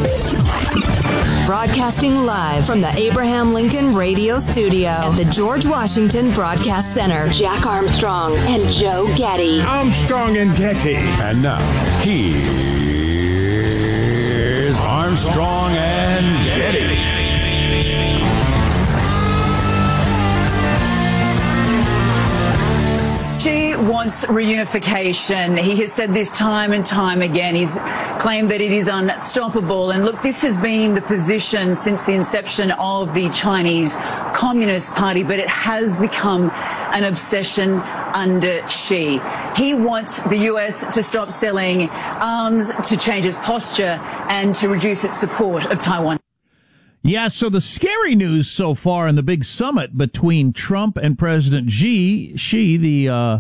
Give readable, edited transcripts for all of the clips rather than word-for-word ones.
Broadcasting live from the Abraham Lincoln Radio Studio at the George Washington Broadcast Center. Jack Armstrong and Joe Getty. Armstrong and Getty. And now, here's Armstrong and Getty. Xi wants reunification. He has said this time and time again. He's claimed that it is unstoppable. And look, this has been the position since the inception of the Chinese Communist Party, but it has become an obsession under Xi. He wants the US to stop selling arms, to change its posture, and to reduce its support of Taiwan. Yeah, so the scary news so far in the big summit between Trump and President Xi, the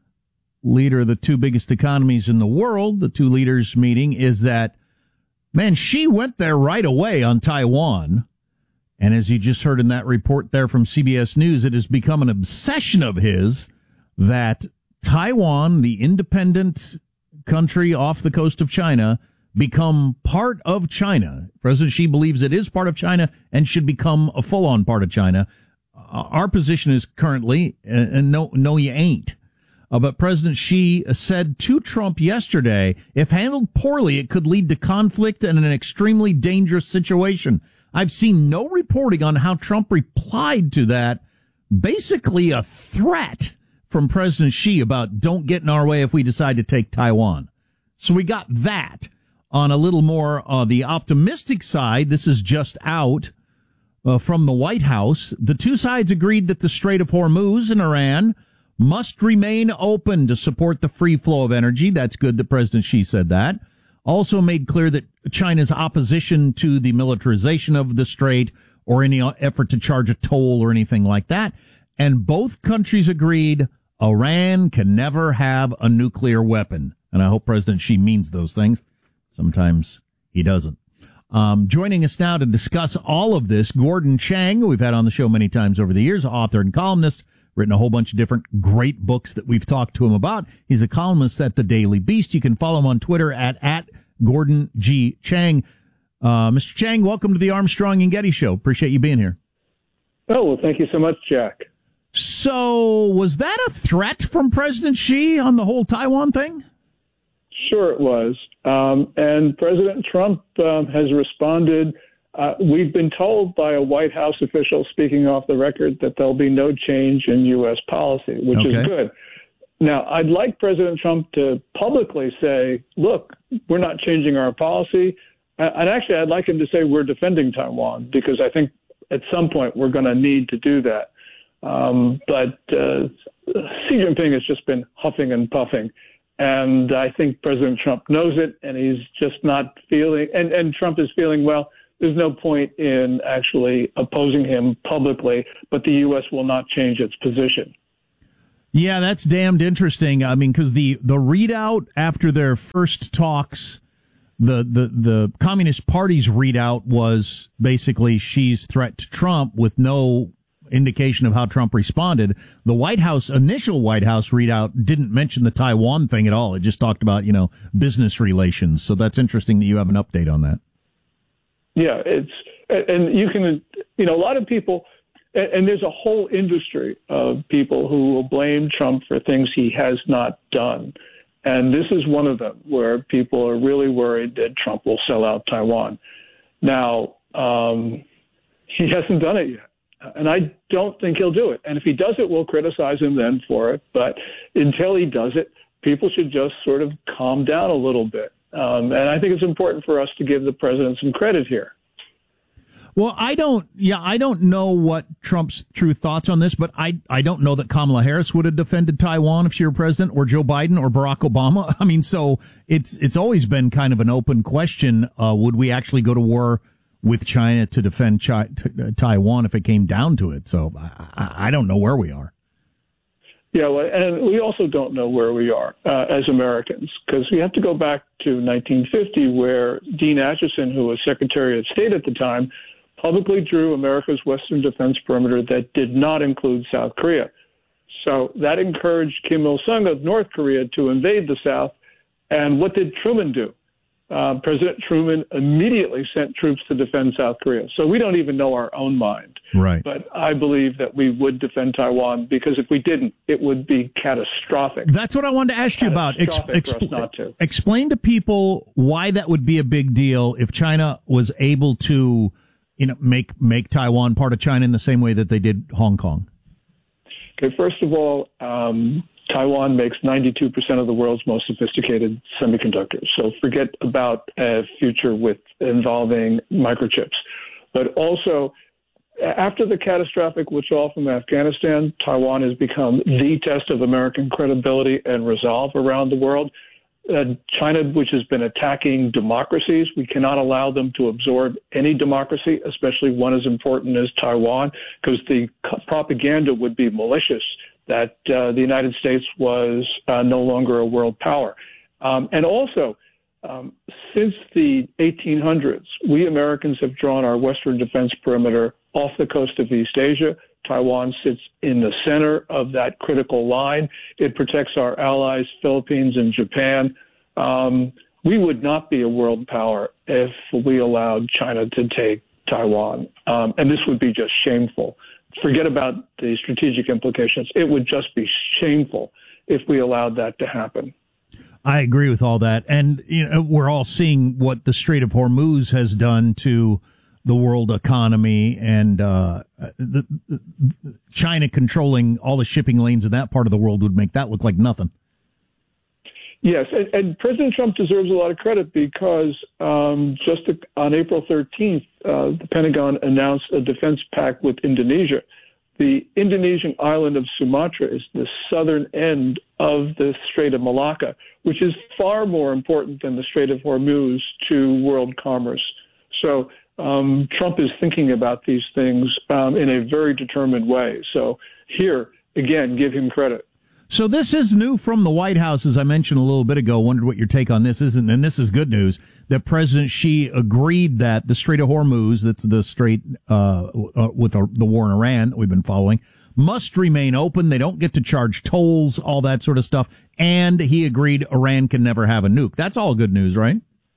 leader of the two biggest economies in the world, the two leaders meeting, is that, man, Xi went there right away on Taiwan. And as you just heard in that report there from CBS News, it has become an obsession of his that Taiwan, the independent country off the coast of China, become part of China. President Xi believes it is part of China and should become a full-on part of China. Our position is currently, no, you ain't. But President Xi said to Trump yesterday, if handled poorly, it could lead to conflict and an extremely dangerous situation. I've seen no reporting on how Trump replied to that. Basically a threat from President Xi about don't get in our way if we decide to take Taiwan. So we got that. On a little more the optimistic side, this is just out from the White House. The two sides agreed that the Strait of Hormuz in Iran must remain open to support the free flow of energy. That's good that President Xi said that. Also made clear that China's opposition to the militarization of the strait or any effort to charge a toll or anything like that. And both countries agreed Iran can never have a nuclear weapon. And I hope President Xi means those things. Sometimes he doesn't. Joining us now to discuss all of this, Gordon Chang, who we've had on the show many times over the years, author and columnist, written a whole bunch of different great books that we've talked to him about. He's a columnist at the Daily Beast. You can follow him on Twitter at Gordon G. Chang. Mr. Chang, welcome to the Armstrong and Getty Show. Appreciate you being here. Oh, well, thank you so much, Jack. So was that a threat from President Xi on the whole Taiwan thing? Sure it was. And President Trump has responded. We've been told by a White House official speaking off the record that there'll be no change in U.S. policy, which is good. Now, I'd like President Trump to publicly say, look, we're not changing our policy. And actually, I'd like him to say we're defending Taiwan, because I think at some point we're going to need to do that. But Xi Jinping has just been huffing and puffing. And I think President Trump knows it, and he's just not feeling, and Trump is feeling, well, there's no point in actually opposing him publicly, but the U.S. will not change its position. Yeah, that's damned interesting. I mean, because the readout after their first talks, the Communist Party's readout was basically Xi's threat to Trump with no indication of how Trump responded. The initial White House readout didn't mention the Taiwan thing at all. It just talked about, business relations. So that's interesting that you have an update on that. Yeah, and you can, a lot of people, and there's a whole industry of people who will blame Trump for things he has not done. And this is one of them where people are really worried that Trump will sell out Taiwan. Now, he hasn't done it yet. And I don't think he'll do it. And if he does it, we'll criticize him then for it. But until he does it, people should just sort of calm down a little bit. And I think it's important for us to give the president some credit here. Well, I don't know what Trump's true thoughts on this, but I don't know that Kamala Harris would have defended Taiwan if she were president, or Joe Biden or Barack Obama. I mean, so it's always been kind of an open question. Would we actually go to war with China to defend Taiwan if it came down to it? So I don't know where we are. Yeah, well, and we also don't know where we are as Americans, because we have to go back to 1950, where Dean Acheson, who was Secretary of State at the time, publicly drew America's Western Defense Perimeter that did not include South Korea. So that encouraged Kim Il-sung of North Korea to invade the South. And what did Truman do? President Truman immediately sent troops to defend South Korea. So we don't even know our own mind. Right. But I believe that we would defend Taiwan, because if we didn't, it would be catastrophic. That's what I wanted to ask you about. For us not to. Explain to people why that would be a big deal if China was able to, make Taiwan part of China in the same way that they did Hong Kong. Okay, first of all, Taiwan makes 92% of the world's most sophisticated semiconductors. So forget about a future involving microchips. But also, after the catastrophic withdrawal from Afghanistan, Taiwan has become the test of American credibility and resolve around the world. China, which has been attacking democracies, we cannot allow them to absorb any democracy, especially one as important as Taiwan, because the propaganda would be malicious that the United States was no longer a world power. And also, since the 1800s, we Americans have drawn our western defense perimeter off the coast of East Asia. Taiwan sits in the center of that critical line. It protects our allies, Philippines and Japan. We would not be a world power if we allowed China to take Taiwan. And this would be just shameful. Forget about the strategic implications. It would just be shameful if we allowed that to happen. I agree with all that. And we're all seeing what the Strait of Hormuz has done to the world economy, and China controlling all the shipping lanes in that part of the world would make that look like nothing. Yes, and President Trump deserves a lot of credit, because on April 13th, the Pentagon announced a defense pact with Indonesia. The Indonesian island of Sumatra is the southern end of the Strait of Malacca, which is far more important than the Strait of Hormuz to world commerce. So Trump is thinking about these things in a very determined way. So here, again, give him credit. So this is new from the White House, as I mentioned a little bit ago. Wondered what your take on this is, and this is good news, that President Xi agreed that the Strait of Hormuz, that's the strait with the war in Iran that we've been following, must remain open. They don't get to charge tolls, all that sort of stuff. And he agreed Iran can never have a nuke. That's all good news, right?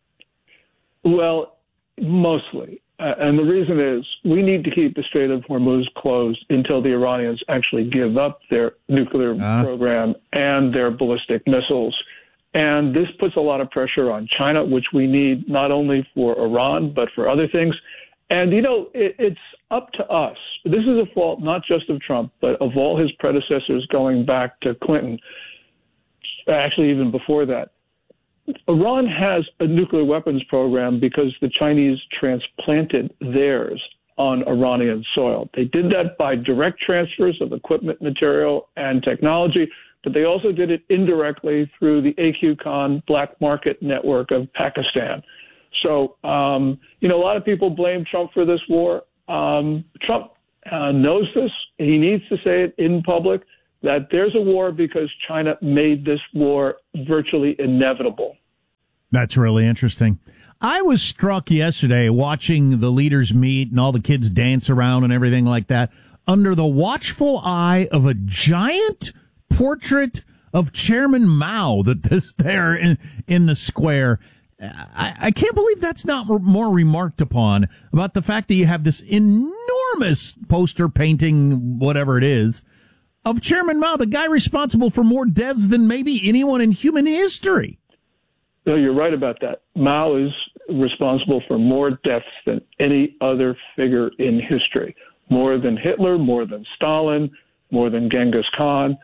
Well, mostly. And the reason is we need to keep the Strait of Hormuz closed until the Iranians actually give up their nuclear program and their ballistic missiles. And this puts a lot of pressure on China, which we need not only for Iran, but for other things. And, it's up to us. This is a fault not just of Trump, but of all his predecessors going back to Clinton, actually even before that. Iran has a nuclear weapons program because the Chinese transplanted theirs on Iranian soil. They did that by direct transfers of equipment, material, and technology, but they also did it indirectly through the AQ-Khan black market network of Pakistan. So, a lot of people blame Trump for this war. Trump knows this. He needs to say it in public, that there's a war because China made this war virtually inevitable. That's really interesting. I was struck yesterday watching the leaders meet and all the kids dance around and everything like that under the watchful eye of a giant portrait of Chairman Mao that's there in the square. I can't believe that's not more remarked upon, about the fact that you have this enormous poster painting, whatever it is, of Chairman Mao, the guy responsible for more deaths than maybe anyone in human history. No, you're right about that. Mao is responsible for more deaths than any other figure in history, more than Hitler, more than Stalin, more than Genghis Khan.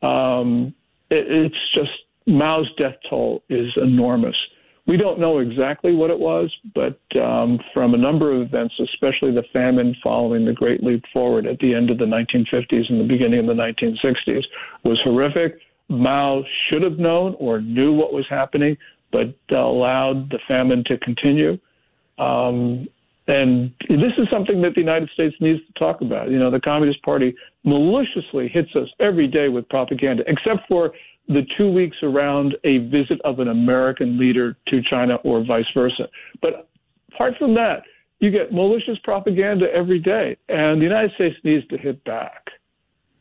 It's just Mao's death toll is enormous. We don't know exactly what it was, but from a number of events, especially the famine following the Great Leap Forward at the end of the 1950s and the beginning of the 1960s, was horrific. Mao should have known or knew what was happening, but allowed the famine to continue. And this is something that the United States needs to talk about. You know, the Communist Party maliciously hits us every day with propaganda, except for the 2 weeks around a visit of an American leader to China or vice versa. But apart from that, you get malicious propaganda every day, and the United States needs to hit back.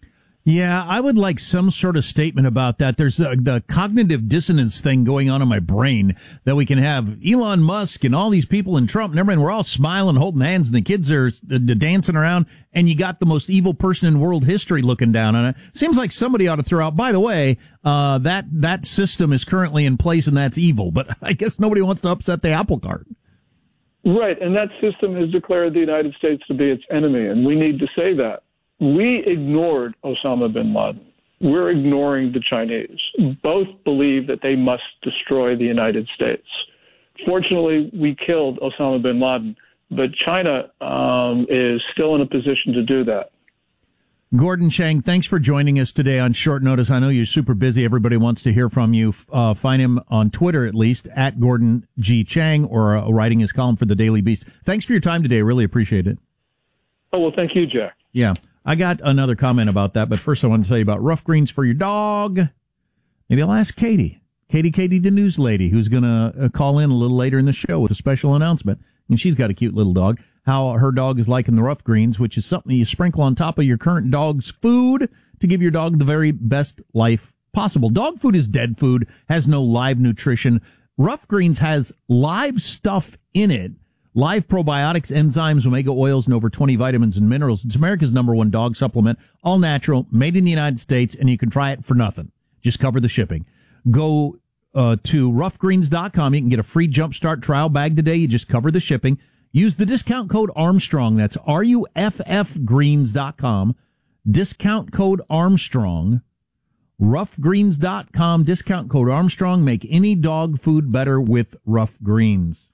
Yeah, I would like some sort of statement about that. There's the cognitive dissonance thing going on in my brain that we can have Elon Musk and all these people and Trump and everyone. We're all smiling, holding hands, and the kids are dancing around, and you got the most evil person in world history looking down on it. Seems like somebody ought to throw out, by the way, that system is currently in place and that's evil. But I guess nobody wants to upset the apple cart. Right, and that system has declared the United States to be its enemy, and we need to say that. We ignored Osama bin Laden. We're ignoring the Chinese. Both believe that they must destroy the United States. Fortunately, we killed Osama bin Laden, but China is still in a position to do that. Gordon Chang, thanks for joining us today on short notice. I know you're super busy. Everybody wants to hear from you. Find him on Twitter, at least, at Gordon G. Chang, or writing his column for the Daily Beast. Thanks for your time today. Really appreciate it. Oh, well, thank you, Jack. Yeah. I got another comment about that, but first I want to tell you about Rough Greens for your dog. Maybe I'll ask Katie, the news lady, who's going to call in a little later in the show with a special announcement. And she's got a cute little dog. How her dog is liking the Rough Greens, which is something you sprinkle on top of your current dog's food to give your dog the very best life possible. Dog food is dead food, has no live nutrition. Rough Greens has live stuff in it. Live probiotics, enzymes, omega oils, and over 20 vitamins and minerals. It's America's #1 dog supplement, all natural, made in the United States, and you can try it for nothing. Just cover the shipping. Go to roughgreens.com. You can get a free Jumpstart trial bag today. You just cover the shipping. Use the discount code Armstrong. That's RUFFgreens.com. Discount code Armstrong. Roughgreens.com. Discount code Armstrong. Make any dog food better with Rough Greens.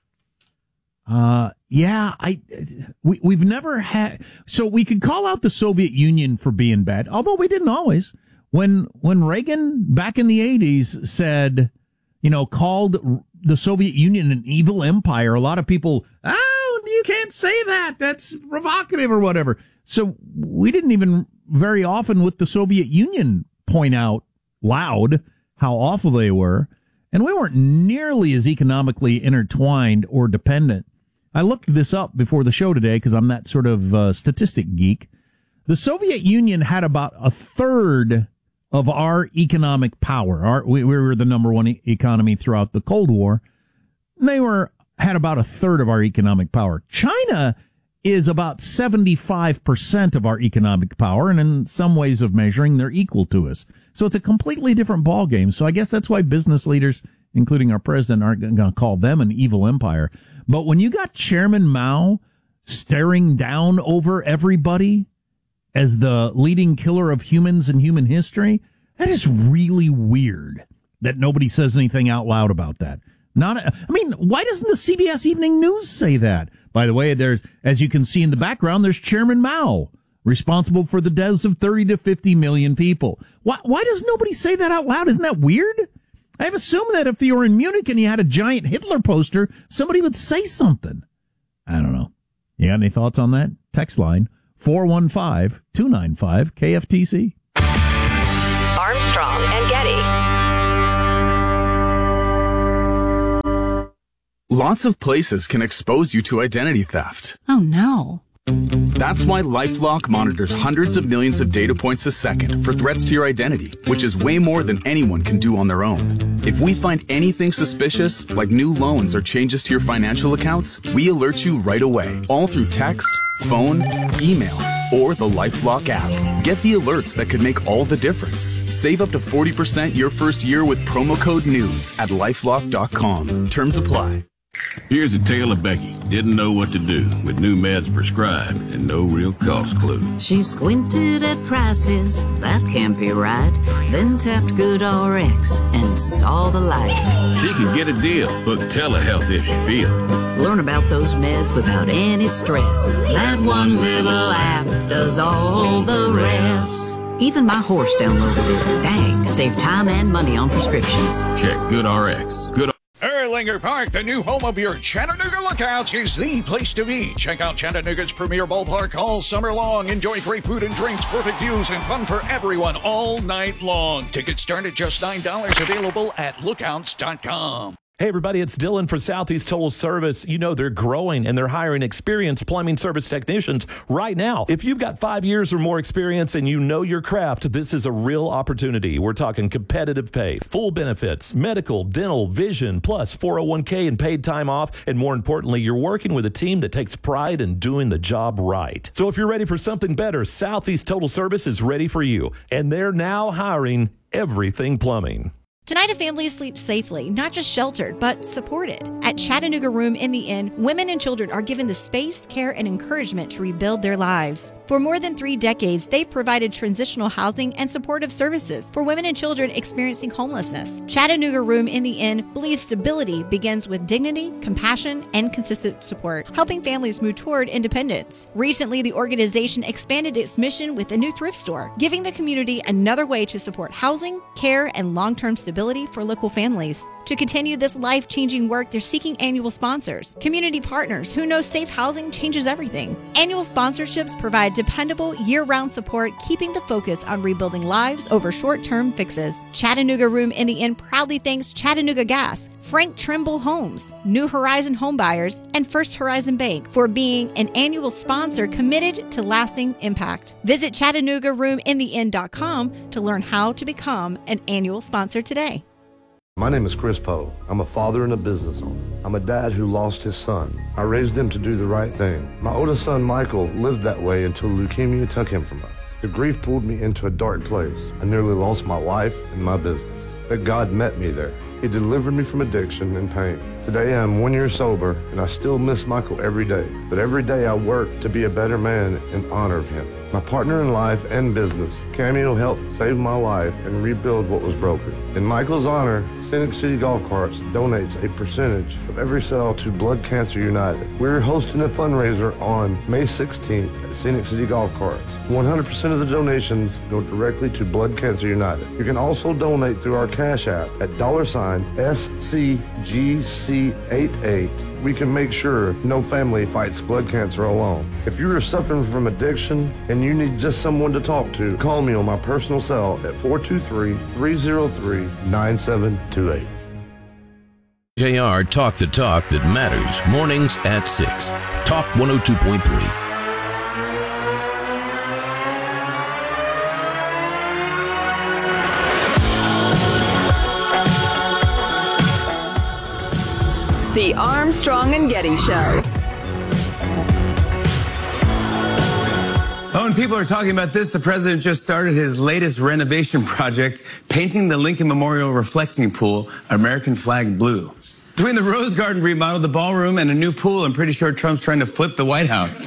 We've never had, so we could call out the Soviet Union for being bad, although we didn't always. When Reagan back in the 80s said, called the Soviet Union an evil empire, a lot of people, you can't say that. That's provocative or whatever. So we didn't even very often with the Soviet Union point out loud how awful they were. And we weren't nearly as economically intertwined or dependent. I looked this up before the show today because I'm that sort of statistic geek. The Soviet Union had about a third of our economic power. We were the #1 economy throughout the Cold War. They had about a third of our economic power. China is about 75% of our economic power, and in some ways of measuring, they're equal to us. So it's a completely different ballgame. So I guess that's why business leaders, including our president, aren't going to call them an evil empire. But when you got Chairman Mao staring down over everybody as the leading killer of humans in human history, that is really weird that nobody says anything out loud about that. Why doesn't the CBS Evening News say that? By the way, there's, as you can see in the background, there's Chairman Mao, responsible for the deaths of 30 to 50 million people. Why does nobody say that out loud? Isn't that weird? I've assumed that if you were in Munich and you had a giant Hitler poster, somebody would say something. I don't know. You got any thoughts on that? Text line 415-295-KFTC. Armstrong and Getty. Lots of places can expose you to identity theft. Oh, no. That's why LifeLock monitors hundreds of millions of data points a second for threats to your identity, which is way more than anyone can do on their own. If we find anything suspicious, like new loans or changes to your financial accounts, we alert you right away, all through text, phone, email, or the LifeLock app. Get the alerts that could make all the difference. Save up to 40% your first year with promo code NEWS at LifeLock.com. Terms apply. Here's a tale of Becky. Didn't know what to do with new meds prescribed and no real cost clue. She squinted at prices, that can't be right. Then tapped GoodRx and saw the light. She could get a deal. Book telehealth if she feels. Learn about those meds without any stress. That one little app does all the rest. Even my horse downloaded it. Dang, save time and money on prescriptions. Check GoodRx. Erlanger Park, the new home of your Chattanooga Lookouts, is the place to be. Check out Chattanooga's premier ballpark all summer long. Enjoy great food and drinks, perfect views, and fun for everyone all night long. Tickets start at just $9, available at lookouts.com. Hey, everybody, it's Dylan for Southeast Total Service. You know, they're growing and they're hiring experienced plumbing service technicians right now. If you've got 5 years or more experience and you know your craft, this is a real opportunity. We're talking competitive pay, full benefits, medical, dental, vision, plus 401k and paid time off. And more importantly, you're working with a team that takes pride in doing the job right. So if you're ready for something better, Southeast Total Service is ready for you. And they're now hiring everything plumbing. Tonight, a family sleeps safely, not just sheltered, but supported. At Chattanooga Room in the Inn, women and children are given the space, care, and encouragement to rebuild their lives. For more than 3 decades, they've provided transitional housing and supportive services for women and children experiencing homelessness. Chattanooga Room in the Inn believes stability begins with dignity, compassion, and consistent support, helping families move toward independence. Recently, the organization expanded its mission with a new thrift store, giving the community another way to support housing, care, and long-term stability for local families. To continue this life-changing work, they're seeking annual sponsors, community partners who know safe housing changes everything. Annual sponsorships provide dependable, year-round support, keeping the focus on rebuilding lives over short-term fixes. Chattanooga Room in the Inn proudly thanks Chattanooga Gas, Frank Trimble Homes, New Horizon Homebuyers, and First Horizon Bank for being an annual sponsor committed to lasting impact. Visit ChattanoogaRoomInTheInn.com to learn how to become an annual sponsor today. My name is Chris Poe. I'm a father and a business owner. I'm a dad who lost his son. I raised him to do the right thing. My oldest son, Michael, lived that way until leukemia took him from us. The grief pulled me into a dark place. I nearly lost my life and my business. But God met me there. He delivered me from addiction and pain. Today I'm 1 year sober, and I still miss Michael every day. But every day I work to be a better man in honor of him. My partner in life and business, Cameo, helped save my life and rebuild what was broken. In Michael's honor, Scenic City Golf Carts donates a percentage of every sale to Blood Cancer United. We're hosting a fundraiser on May 16th at Scenic City Golf Carts. 100% of the donations go directly to Blood Cancer United. You can also donate through our Cash App at $SCGC88. We can make sure no family fights blood cancer alone. If you are suffering from addiction and you need just someone to talk to, call me on my personal cell at 423-303-9728. JR Talk the Talk that matters, mornings at 6. Talk 102.3. The Armstrong and Getty Show. Oh, and people are talking about this. The president just started his latest renovation project, painting the Lincoln Memorial reflecting pool American flag blue. Between the Rose Garden remodel, the ballroom, and a new pool, I'm pretty sure Trump's trying to flip the White House.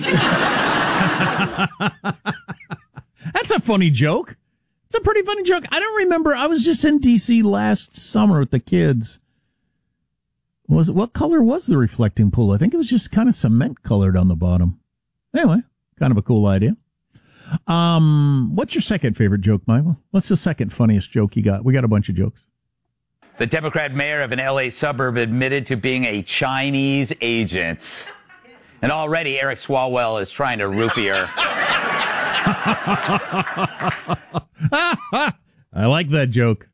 That's a funny joke. It's a pretty funny joke. I don't remember. I was just in D.C. last summer with the kids. What color was the reflecting pool? I think it was just kind of cement colored on the bottom. Anyway, kind of a cool idea. What's your second favorite joke, Michael? What's the second funniest joke you got? We got a bunch of jokes. The Democrat mayor of an L.A. suburb admitted to being a Chinese agent. And already Eric Swalwell is trying to roofie her. I like that joke.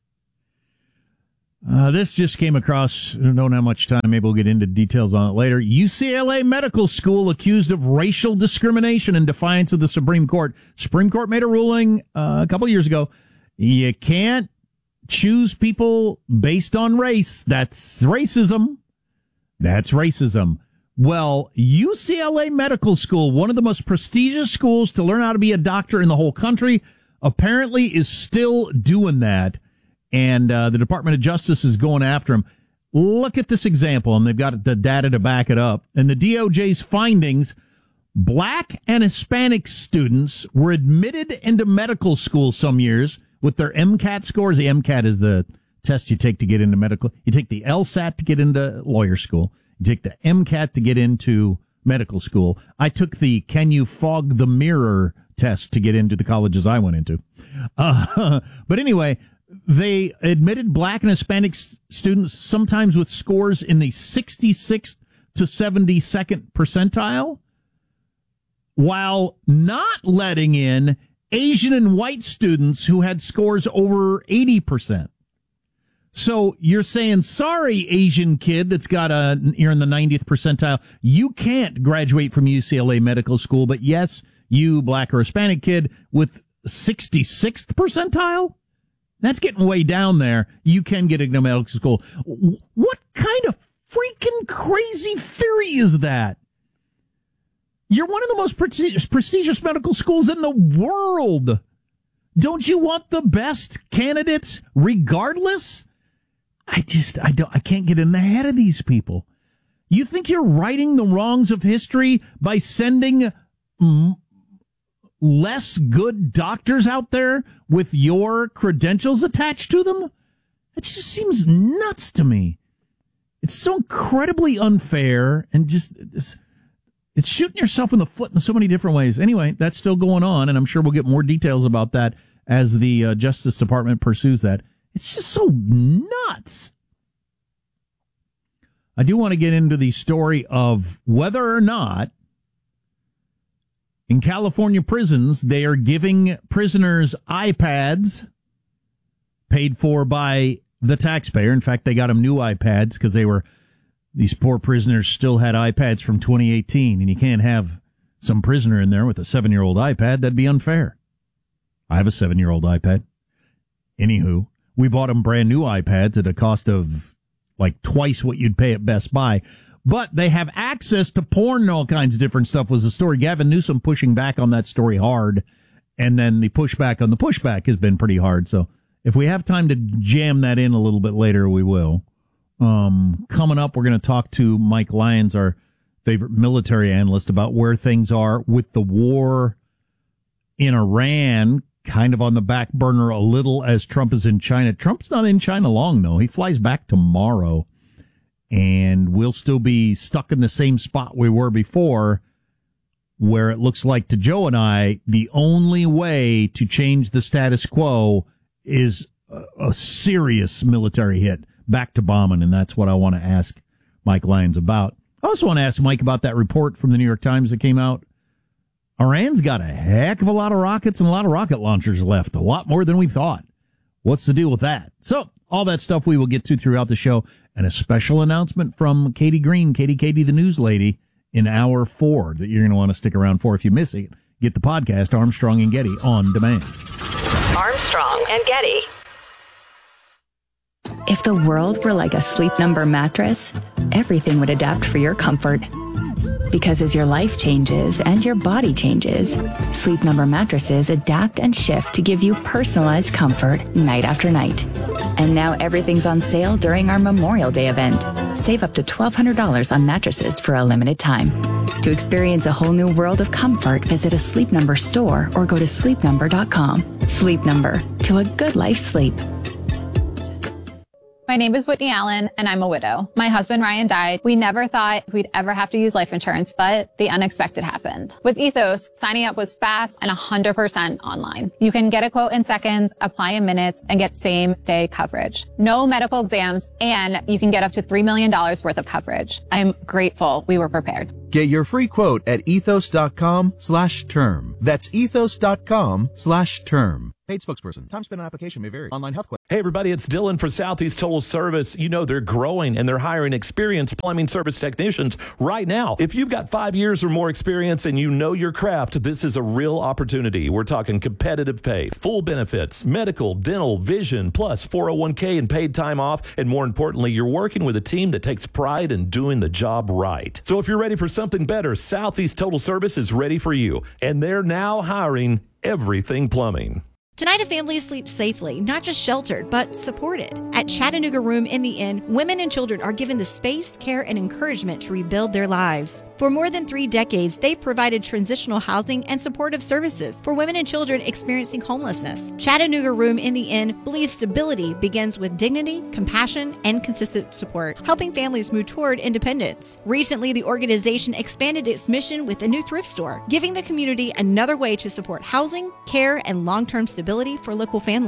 This just came across. I don't have much time. Maybe we'll get into details on it later. UCLA Medical School accused of racial discrimination in defiance of the Supreme Court. Supreme Court made a ruling a couple years ago. You can't choose people based on race. That's racism. That's racism. Well, UCLA Medical School, one of the most prestigious schools to learn how to be a doctor in the whole country, apparently is still doing that. And the Department of Justice is going after him. Look at this example, and they've got the data to back it up. In the DOJ's findings, black and Hispanic students were admitted into medical school some years with their MCAT scores. The MCAT is the test you take to get into medical. You take the LSAT to get into lawyer school. You take the MCAT to get into medical school. I took the Can You Fog the Mirror test to get into the colleges I went into. But anyway, they admitted black and Hispanic students sometimes with scores in the 66th to 72nd percentile, while not letting in Asian and white students who had scores over 80%. So you're saying, sorry, Asian kid that's you're in the 90th percentile, you can't graduate from UCLA Medical School, but yes, you black or Hispanic kid with 66th percentile? That's getting way down there. You can get into medical school. What kind of freaking crazy theory is that? You're one of the most prestigious medical schools in the world. Don't you want the best candidates regardless? I can't get in the head of these people. You think you're righting the wrongs of history by sending less good doctors out there with your credentials attached to them? It just seems nuts to me. It's so incredibly unfair and just it's shooting yourself in the foot in so many different ways. Anyway, that's still going on, and I'm sure we'll get more details about that as the Justice Department pursues that. It's just so nuts. I do want to get into the story of whether or not in California prisons they are giving prisoners iPads paid for by the taxpayer. In fact, they got them new iPads because these poor prisoners still had iPads from 2018, and you can't have some prisoner in there with a 7-year-old iPad. That'd be unfair. I have a 7-year-old iPad. Anywho, we bought them brand new iPads at a cost of like twice what you'd pay at Best Buy. But they have access to porn and all kinds of different stuff was the story. Gavin Newsom pushing back on that story hard. And then the pushback on the pushback has been pretty hard. So if we have time to jam that in a little bit later, we will. Coming up, we're going to talk to Mike Lyons, our favorite military analyst, about where things are with the war in Iran, kind of on the back burner a little as Trump is in China. Trump's not in China long, though. He flies back tomorrow, and we'll still be stuck in the same spot we were before, where it looks like to Joe and I, the only way to change the status quo is a serious military hit. Back to bombing, and that's what I want to ask Mike Lyons about. I also want to ask Mike about that report from the New York Times that came out. Iran's got a heck of a lot of rockets and a lot of rocket launchers left, a lot more than we thought. What's the deal with that? So, all that stuff we will get to throughout the show, and a special announcement from Katie Green, Katie the news lady, in hour 4 that you're going to want to stick around for. If you miss it, get the podcast Armstrong and Getty on demand. Armstrong and Getty. If the world were like a Sleep Number mattress, everything would adapt for your comfort. Because as your life changes and your body changes, Sleep Number mattresses adapt and shift to give you personalized comfort night after night. And now everything's on sale during our Memorial Day event. Save up to $1,200 on mattresses for a limited time. To experience a whole new world of comfort, visit a Sleep Number store or go to sleepnumber.com. Sleep Number, to a good night's sleep. My name is Whitney Allen, and I'm a widow. My husband, Ryan, died. We never thought we'd ever have to use life insurance, but the unexpected happened. With Ethos, signing up was fast and 100% online. You can get a quote in seconds, apply in minutes, and get same-day coverage. No medical exams, and you can get up to $3 million worth of coverage. I'm grateful we were prepared. Get your free quote at ethos.com/term. That's ethos.com/term. Paid spokesperson. Time spent on application may vary. Online health question. Hey, everybody, it's Dylan for Southeast Total Service. You know they're growing and they're hiring experienced plumbing service technicians right now. If you've got 5 years or more experience and you know your craft, this is a real opportunity. We're talking competitive pay, full benefits, medical, dental, vision, plus 401k and paid time off. And more importantly, you're working with a team that takes pride in doing the job right. So if you're ready for something better, Southeast Total Service is ready for you. And they're now hiring everything plumbing. Tonight, a family sleeps safely, not just sheltered, but supported. At Chattanooga Room in the Inn, women and children are given the space, care, and encouragement to rebuild their lives. For more than 3 decades, they've provided transitional housing and supportive services for women and children experiencing homelessness. Chattanooga Room in the Inn believes stability begins with dignity, compassion, and consistent support, helping families move toward independence. Recently, the organization expanded its mission with a new thrift store, giving the community another way to support housing, care, and long-term stability for local families.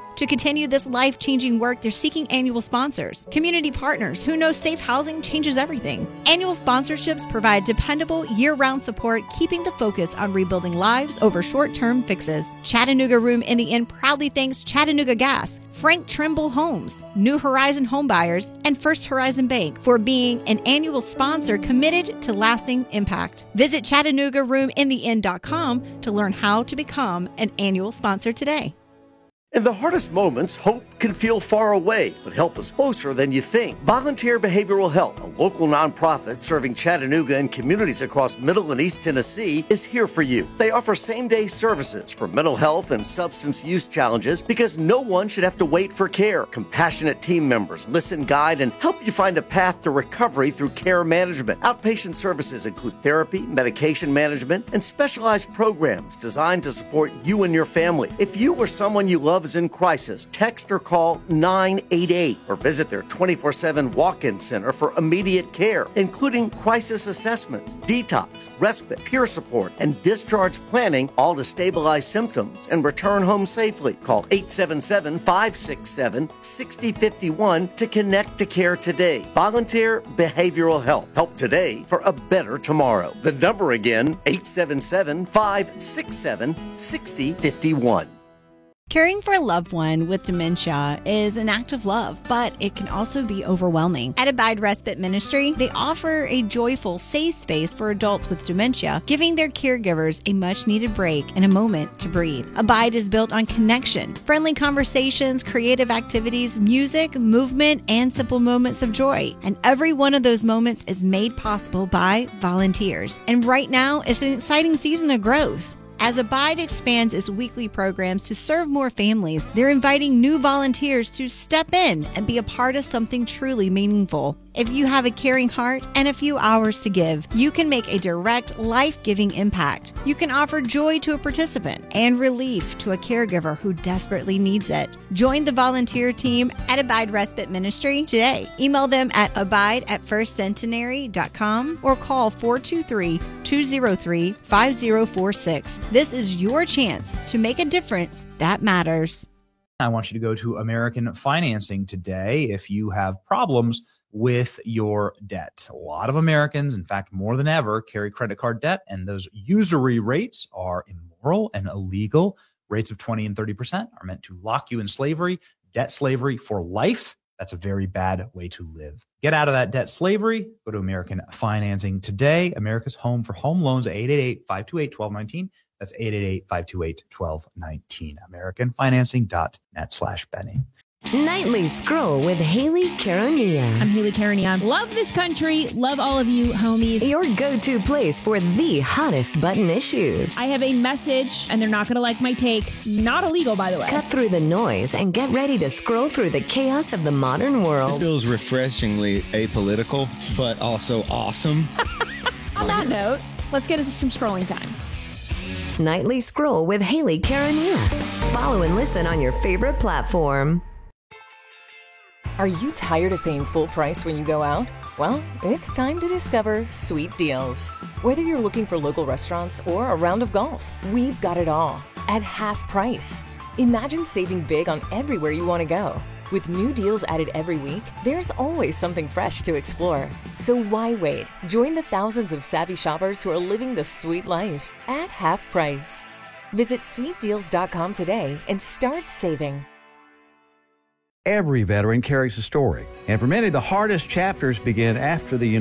To continue this life-changing work, they're seeking annual sponsors, community partners who know safe housing changes everything. Annual sponsorships provide dependable, year-round support, keeping the focus on rebuilding lives over short-term fixes. Chattanooga Room in the Inn proudly thanks Chattanooga Gas, Frank Trimble Homes, New Horizon Homebuyers, and First Horizon Bank for being an annual sponsor committed to lasting impact. Visit ChattanoogaRoomInTheInn.com to learn how to become an annual sponsor today. In the hardest moments, hope can feel far away, but help is closer than you think. Volunteer Behavioral Health, a local nonprofit serving Chattanooga and communities across Middle and East Tennessee, is here for you. They offer same-day services for mental health and substance use challenges because no one should have to wait for care. Compassionate team members listen, guide, and help you find a path to recovery through care management. Outpatient services include therapy, medication management, and specialized programs designed to support you and your family. If you or someone you love is in crisis, text or call 988 or visit their 24/7 walk-in center for immediate care, including crisis assessments, detox, respite, peer support, and discharge planning, all to stabilize symptoms and return home safely. Call 877-567-6051 to connect to care today. Volunteer Behavioral Health. Help today for a better tomorrow. The number again, 877-567-6051. Caring for a loved one with dementia is an act of love, but it can also be overwhelming. At Abide Respite Ministry, they offer a joyful, safe space for adults with dementia, giving their caregivers a much-needed break and a moment to breathe. Abide is built on connection, friendly conversations, creative activities, music, movement, and simple moments of joy. And every one of those moments is made possible by volunteers. And right now, it's an exciting season of growth. As Abide expands its weekly programs to serve more families, they're inviting new volunteers to step in and be a part of something truly meaningful. If you have a caring heart and a few hours to give, you can make a direct, life-giving impact. You can offer joy to a participant and relief to a caregiver who desperately needs it. Join the volunteer team at Abide Respite Ministry today. Email them at abide@firstcentenary.com or call 423-203-5046. This is your chance to make a difference that matters. I want you to go to American Financing today if you have problems with your debt. A lot of Americans, in fact, more than ever, carry credit card debt, and those usury rates are immoral and illegal. Rates of 20 and 30% are meant to lock you in slavery, debt slavery for life. That's a very bad way to live. Get out of that debt slavery. Go to American Financing today. America's home for home loans, 888-528-1219. That's 888-528-1219. AmericanFinancing.net/Benny. Nightly Scroll with Haley Caronia. I'm Haley Caronia. Love this country. Love all of you, homies. Your go-to place for the hottest button issues. I have a message, and they're not going to like my take. Not illegal, by the way. Cut through the noise and get ready to scroll through the chaos of the modern world. This feels refreshingly apolitical, but also awesome. On that note, let's get into some scrolling time. Nightly Scroll with Haley Caronia. Follow and listen on your favorite platform. Are you tired of paying full price when you go out? Well, it's time to discover Sweet Deals. Whether you're looking for local restaurants or a round of golf, we've got it all at half price. Imagine saving big on everywhere you want to go. With new deals added every week, there's always something fresh to explore. So why wait? Join the thousands of savvy shoppers who are living the sweet life at half price. Visit sweetdeals.com today and start saving. Every veteran carries a story, and for many, the hardest chapters begin after the